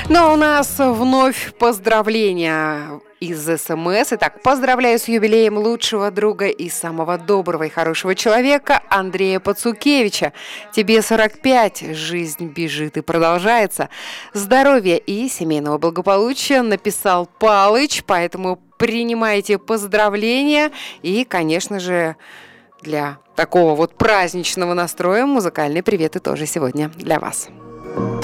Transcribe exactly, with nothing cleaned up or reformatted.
Но у нас вновь поздравления из СМС. Итак, поздравляю с юбилеем лучшего друга и самого доброго и хорошего человека Андрея Пацукевича. Тебе сорок пять, жизнь бежит и продолжается. Здоровья и семейного благополучия написал Палыч, поэтому принимайте поздравления и, конечно же, для такого вот праздничного настроя музыкальные приветы тоже сегодня для вас.